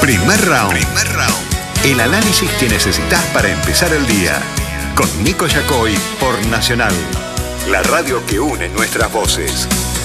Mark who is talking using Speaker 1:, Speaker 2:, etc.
Speaker 1: Primer round. El análisis que necesitas para empezar el día. Con Nico Yacoy por Nacional. La radio que une nuestras voces.